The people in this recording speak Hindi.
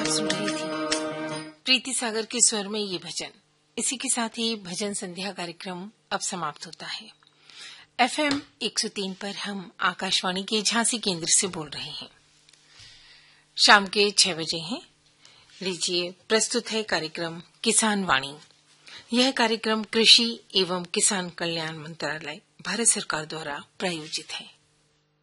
सुन रही थी प्रीति सागर के स्वर में ये भजन। इसी के साथ ही भजन संध्या कार्यक्रम अब समाप्त होता है। FM 103 पर हम आकाशवाणी के झांसी केंद्र से बोल रहे हैं। शाम के 6 बजे हैं। लीजिए, प्रस्तुत है कार्यक्रम किसान वाणी। यह कार्यक्रम कृषि एवं किसान कल्याण मंत्रालय, भारत सरकार द्वारा प्रायोजित है।